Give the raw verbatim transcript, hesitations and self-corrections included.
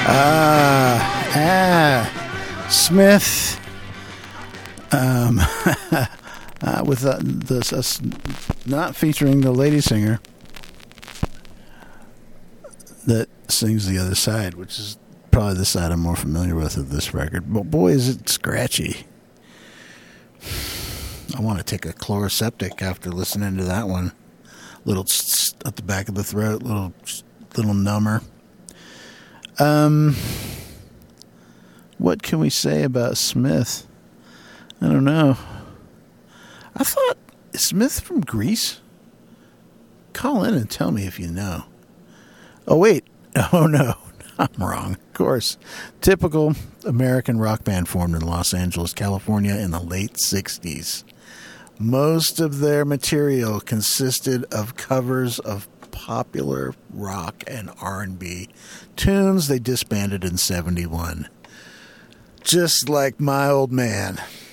Ah, ah, Smith, um, uh, with uh, this, uh, not featuring the lady singer that sings the other side, which is probably the side I'm more familiar with of this record. But boy, is it scratchy. I want to take a chloroseptic after listening to that one. Little at the back of the throat, little, little number. Um, what can we say about Smith? I don't know. I thought, is Smith from Greece? Call in and tell me if you know. Oh, wait. Oh, no. I'm wrong. Of course. Typical American rock band formed in Los Angeles, California in the late sixties. Most of their material consisted of covers of popular rock and R and B tunes. They disbanded in seventy-one. Just like my old man.